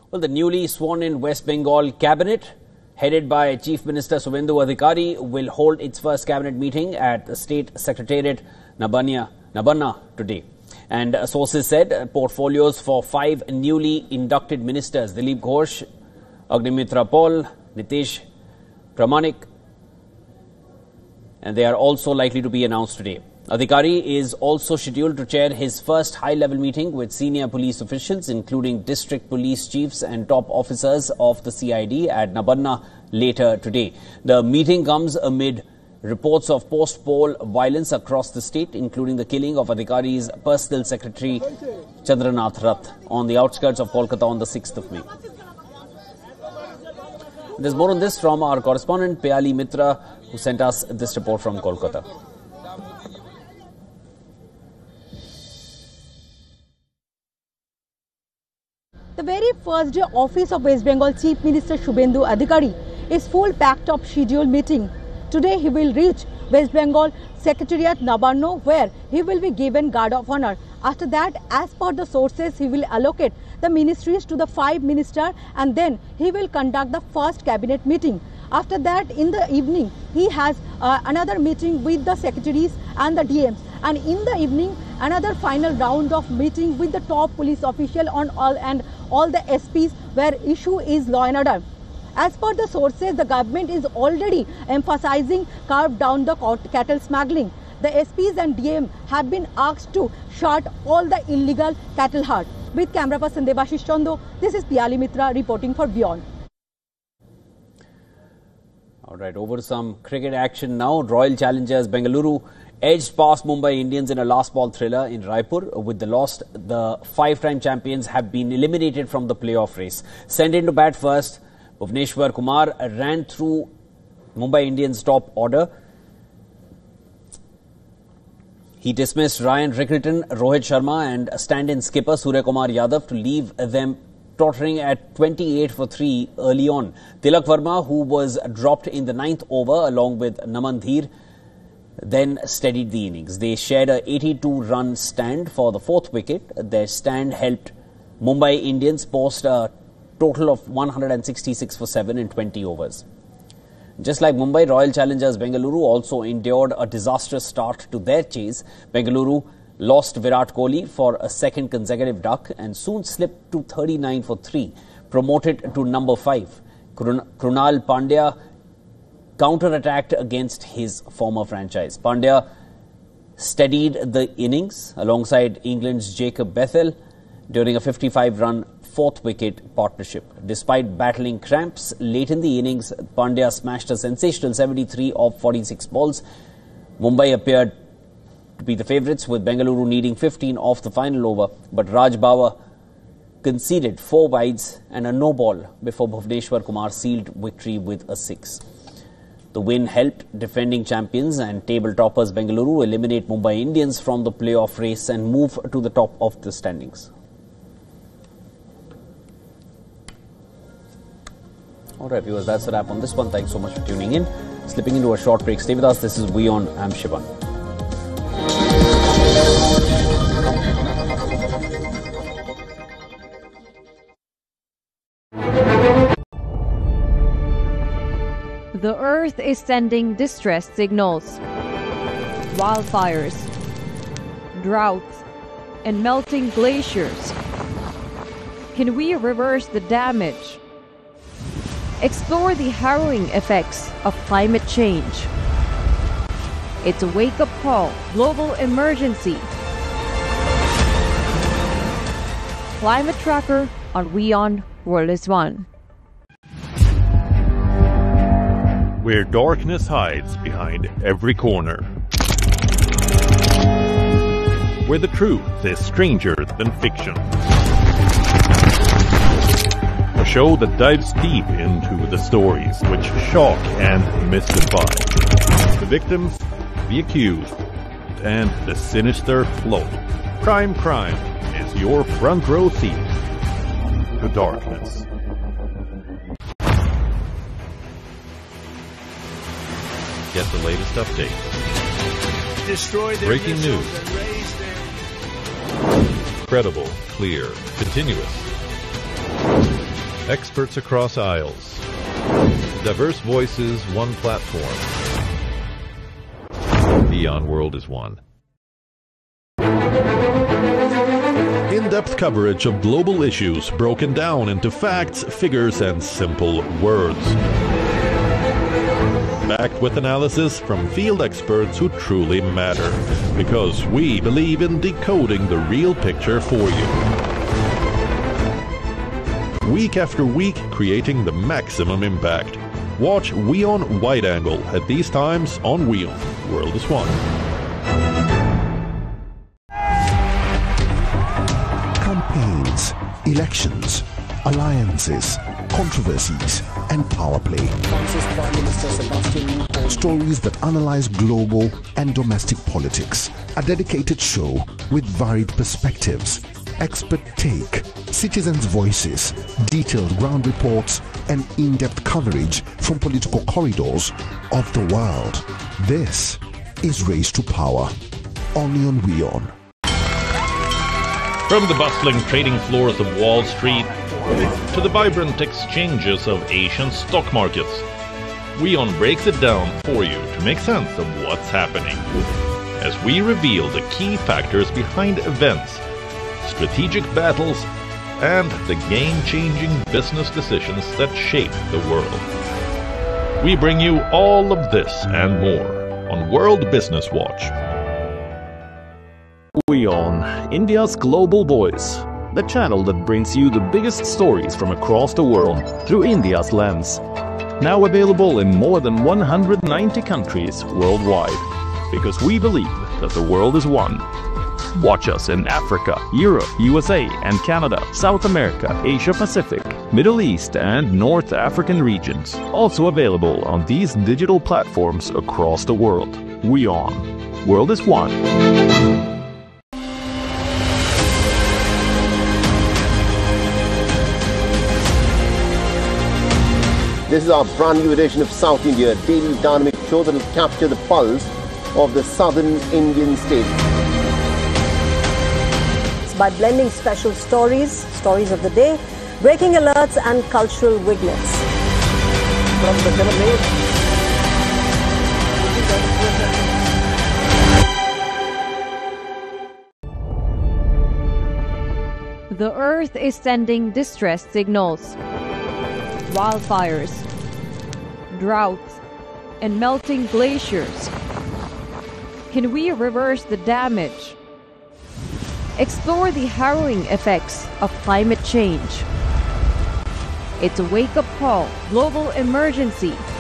Well, the newly sworn-in West Bengal cabinet, headed by Chief Minister Subhendu Adhikari, will hold its first cabinet meeting at the State Secretariat Nabanna today. And sources said portfolios for 5 newly inducted ministers, Dilip Ghosh, Agnimitra Paul, Nitish Pramanik, and they are also likely to be announced today. Adhikari is also scheduled to chair his first high-level meeting with senior police officials, including district police chiefs and top officers of the CID at Nabanna later today. The meeting comes amid reports of post-poll violence across the state, including the killing of Adhikari's personal secretary Chandranath Rath on the outskirts of Kolkata on the 6th of May. There's more on this from our correspondent Payali Mitra, who sent us this report from Kolkata. The very first day office of West Bengal Chief Minister Subhendu Adhikari is full packed up scheduled meeting. Today he will reach West Bengal Secretariat Nabanna, where he will be given guard of honor. After that, as per the sources, he will allocate the ministries to the 5 ministers, and then he will conduct the first cabinet meeting. After that, in the evening, he has another meeting with the secretaries and the DMs. And in the evening, another final round of meeting with the top police official on all the SPs, where issue is law and order. As per the sources, the government is already emphasizing curb down the cattle smuggling. The SPs and DM have been asked to shut all the illegal cattle herd. With camera person Debashish Chando, this is Piyali Mitra reporting for Beyond. All right, over to some cricket action now. Royal Challengers Bengaluru edged past Mumbai Indians in a last ball thriller in Raipur. With the loss, the 5-time champions have been eliminated from the playoff race. Sent in to bat first, Bhuvneshwar Kumar ran through Mumbai Indians' top order. He dismissed Ryan Rickerton, Rohit Sharma and stand-in skipper Surya Kumar Yadav to leave them tottering at 28 for 3 early on. Tilak Verma, who was dropped in the 9th over along with Naman Dheer, then steadied the innings. They shared a 82-run stand for the 4th wicket. Their stand helped Mumbai Indians post a total of 166 for 7 in 20 overs. Just like Mumbai, Royal Challengers Bengaluru also endured a disastrous start to their chase. Bengaluru lost Virat Kohli for a second consecutive duck and soon slipped to 39 for 3, promoted to number 5. Krunal Pandya counter-attacked against his former franchise. Pandya steadied the innings alongside England's Jacob Bethel during a 55-run 4th wicket partnership. Despite battling cramps late in the innings, Pandya smashed a sensational 73 off 46 balls. Mumbai appeared to be the favourites, with Bengaluru needing 15 off the final over, but Raj Bawa conceded 4 wides and a no ball before Bhuvneshwar Kumar sealed victory with a 6. The win helped defending champions and table toppers Bengaluru eliminate Mumbai Indians from the playoff race and move to the top of the standings. Alright viewers, that's a wrap on this one. Thanks so much for tuning in. Slipping into a short break. Stay with us. This is WION. I'm Shivan. The Earth is sending distress signals. Wildfires, droughts, and melting glaciers. Can we reverse the damage? Explore the harrowing effects of climate change. It's a wake-up call, global emergency. Climate Tracker on WION World is One. Where darkness hides behind every corner. Where the truth is stranger than fiction. A show that dives deep into the stories which shock and mystify. The victims, the accused, and the sinister flow. Crime is your front row seat to darkness. Get the latest updates. Destroy their breaking news. And raise their... Credible, clear, continuous. Experts across aisles. Diverse voices, one platform. WION World is One. In-depth coverage of global issues broken down into facts, figures, and simple words. Backed with analysis from field experts who truly matter. Because we believe in decoding the real picture for you. Week after week, creating the maximum impact. Watch WION Wide Angle at these times on WION World is One. Campaigns, elections, alliances, controversies, and power play. Stories that analyze global and domestic politics. A dedicated show with varied perspectives, expert take, citizens' voices, detailed ground reports, and in-depth coverage from political corridors of the world. This is Race to Power, only on WION. From the bustling trading floors of Wall Street to the vibrant exchanges of Asian stock markets, WION breaks it down for you to make sense of what's happening. As we reveal the key factors behind events, strategic battles, and the game-changing business decisions that shape the world. We bring you all of this and more on World Business Watch. WION, India's global voice, the channel that brings you the biggest stories from across the world through India's lens. Now available in more than 190 countries worldwide, because we believe that the world is one. Watch us in Africa, Europe, USA and Canada, South America, Asia Pacific, Middle East and North African regions. Also available on these digital platforms across the world. WION. World is One. This is our brand new edition of South India, a daily dynamic show that will capture the pulse of the southern Indian state. By blending special stories of the day, breaking alerts and cultural vignettes. From the The Earth is sending distress signals. Wildfires, droughts, and melting glaciers. Can we reverse the damage? Explore the harrowing effects of climate change. It's a wake-up call, global emergency.